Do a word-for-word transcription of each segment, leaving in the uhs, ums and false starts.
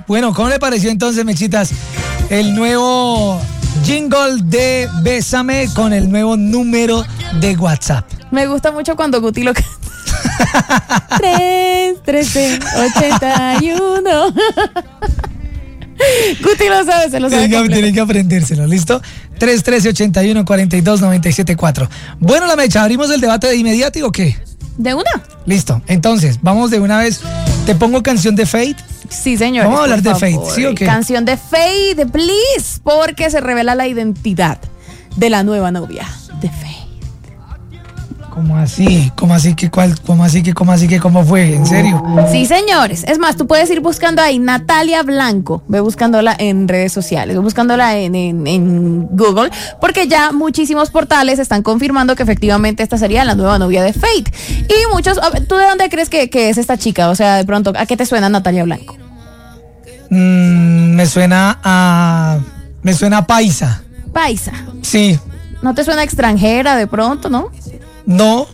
Bueno, ¿cómo le pareció entonces, Mechitas, el nuevo jingle de Bésame con el nuevo número de WhatsApp? Me gusta mucho cuando Guti lo canta. tres, trece, ochenta y uno. Guti lo sabe, se lo sabe. Tienen que, tienen que aprendérselo, ¿listo? tres trece, ochenta y uno, cuarenta y dos, noventa y siete, cuatro. Bueno, la Mecha, ¿abrimos el debate de inmediato o qué? ¿De una? Listo, entonces, vamos de una vez. ¿Te pongo canción de Fate? Sí, señor. Vamos a hablar de Fate, ¿sí o qué? Canción de Fate, please, porque se revela la identidad de la nueva novia de Fate. ¿Cómo así? ¿Cómo así que cuál? ¿Cómo así que cómo así que cómo fue? ¿En serio? Sí, señores. Es más, tú puedes ir buscando ahí Natalia Blanco. Ve buscándola en redes sociales, ve buscándola en, en, en Google, porque ya muchísimos portales están confirmando que efectivamente esta sería la nueva novia de Fate. Y muchos, ¿tú de dónde crees que, que es esta chica? O sea, de pronto, ¿a qué te suena Natalia Blanco? Mm, me suena a... Me suena a paisa. Paisa. Sí. ¿No te suena extranjera de pronto, no? No,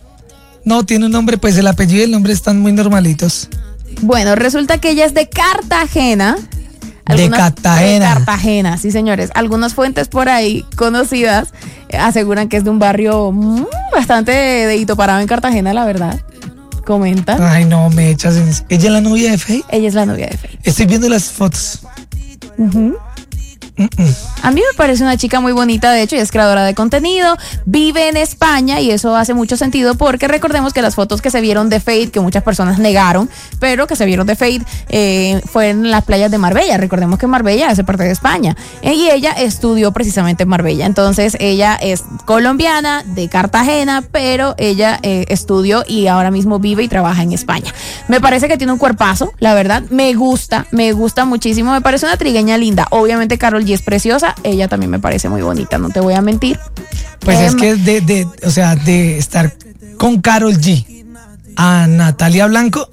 no, tiene un nombre, pues el apellido y el nombre están muy normalitos. Bueno, resulta que ella es de Cartagena. De Cartagena. De Cartagena, sí, señores. Algunas fuentes por ahí conocidas eh, aseguran que es de un barrio mmm, bastante dedito parado en Cartagena, la verdad. Comentan. Ay, no, me echas en... ¿Ella es la novia de Faye? Ella es la novia de Faye. Estoy viendo las fotos. Uh-huh. Mm-mm. A mí me parece una chica muy bonita, de hecho, ella es creadora de contenido, vive en España y eso hace mucho sentido porque recordemos que las fotos que se vieron de Fate, que muchas personas negaron, pero que se vieron de Fate eh, fueron en las playas de Marbella. Recordemos que Marbella hace parte de España eh, y ella estudió precisamente en Marbella. Entonces ella es colombiana, de Cartagena, pero ella eh, estudió y ahora mismo vive y trabaja en España. Me parece que tiene un cuerpazo, la verdad, me gusta, me gusta muchísimo, me parece una trigueña linda. Obviamente Karol G es preciosa, ella también me parece muy bonita, no te voy a mentir. Pues eh, es que de, de, o sea, de estar con Karol G a Natalia Blanco,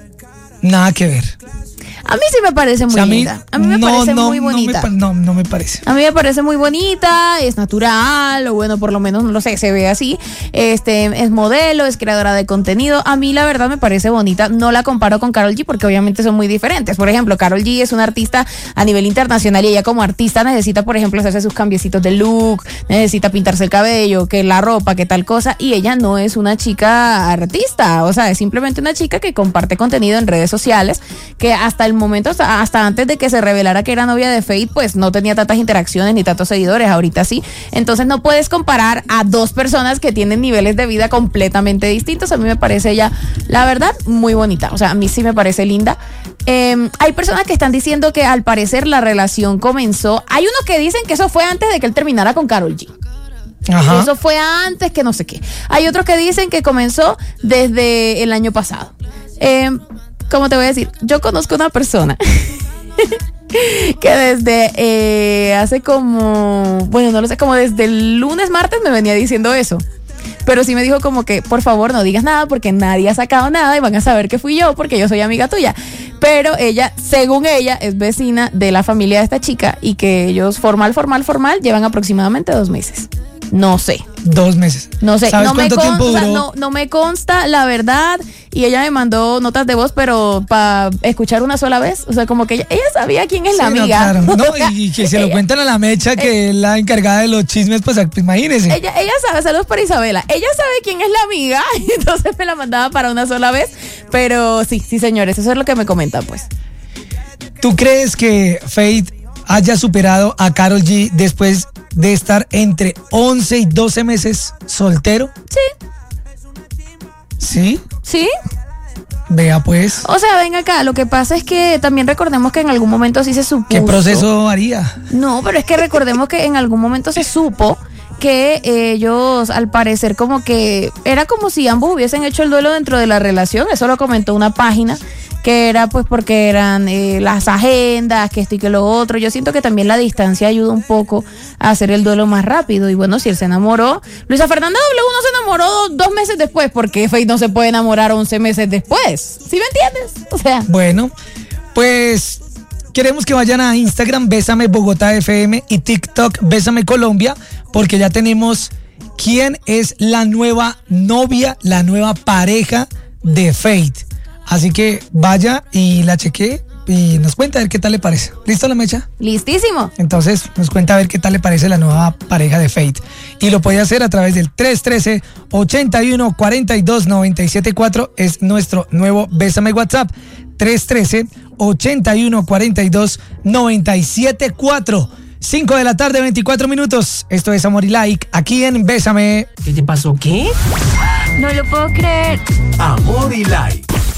nada que ver. A mí sí me parece muy o sea, linda. A mí me no, parece no, muy bonita. No me, no, no me parece. A mí me parece muy bonita, es natural, o bueno, por lo menos, no lo sé, se ve así. Este, es modelo, es creadora de contenido. A mí la verdad me parece bonita. No la comparo con Karol G porque obviamente son muy diferentes. Por ejemplo, Karol G es una artista a nivel internacional y ella como artista necesita, por ejemplo, hacerse sus cambiecitos de look, necesita pintarse el cabello, que la ropa, que tal cosa. Y ella no es una chica artista, o sea, es simplemente una chica que comparte contenido en redes sociales, que hasta el momento, hasta, hasta antes de que se revelara que era novia de Fate, pues no tenía tantas interacciones ni tantos seguidores, ahorita sí. Entonces no puedes comparar a dos personas que tienen niveles de vida completamente distintos. A mí me parece ella, la verdad, muy bonita. O sea, a mí sí me parece linda. Eh, hay personas que están diciendo que al parecer la relación comenzó. Hay unos que dicen que eso fue antes de que él terminara con Karol G. Ajá. Eso fue antes que no sé qué. Hay otros que dicen que comenzó desde el año pasado. Eh, ¿Cómo te voy a decir? Yo conozco una persona que desde eh, hace como, bueno, no lo sé, como desde el lunes, martes me venía diciendo eso. Pero sí me dijo como que, por favor, no digas nada porque nadie ha sacado nada y van a saber que fui yo porque yo soy amiga tuya. Pero ella, según ella, es vecina de la familia de esta chica y que ellos formal, formal, formal llevan aproximadamente dos meses. No sé. Dos meses. No sé. ¿Sabes no cuánto me tiempo consta, duró? no, no me consta la verdad. Y ella me mandó notas de voz, pero para escuchar una sola vez. O sea, como que ella, ella sabía quién es Sí, la amiga. No, claro. No, y, y que se ella, lo cuentan a la Mecha, que ella, es la encargada de los chismes, pues imagínese. Ella, ella sabe, saludos para Isabela. Ella sabe quién es la amiga. Entonces me la mandaba para una sola vez. Pero sí, sí, señores, eso es lo que me comentan, pues. ¿Tú crees que Fate haya superado a Karol G después de estar entre once y doce meses soltero? Sí. ¿Sí? Sí. Vea pues. O sea, ven acá, lo que pasa es que también recordemos que en algún momento sí se supuso. ¿Qué proceso haría? No, pero es que recordemos que en algún momento se supo que ellos, al parecer, como que era como si ambos hubiesen hecho el duelo dentro de la relación. Eso lo comentó una página, que era pues porque eran eh, las agendas, que esto y que lo otro. Yo siento que también la distancia ayuda un poco a hacer el duelo más rápido. Y bueno, si él se enamoró, Luisa Fernanda W no se enamoró dos, dos meses después, porque Fate no se puede enamorar once meses después. ¿Sí me entiendes? O sea. Bueno, pues queremos que vayan a Instagram, Bésame Bogotá F M, y TikTok, Bésame Colombia, porque ya tenemos quién es la nueva novia, la nueva pareja de Fate. Así que vaya y la chequee y nos cuenta a ver qué tal le parece. ¿Listo la mecha? Listísimo. Entonces nos cuenta a ver qué tal le parece la nueva pareja de Fate. Y lo puede hacer a través del tres uno tres, ocho uno cuatro dos, nueve siete cuatro. Es nuestro nuevo Bésame WhatsApp. tres uno tres, ocho uno cuatro dos, nueve siete cuatro. cinco de la tarde, veinticuatro minutos. Esto es Amor y Like, aquí en Bésame. ¿Qué te pasó? ¿Qué? No lo puedo creer. Amor y Like.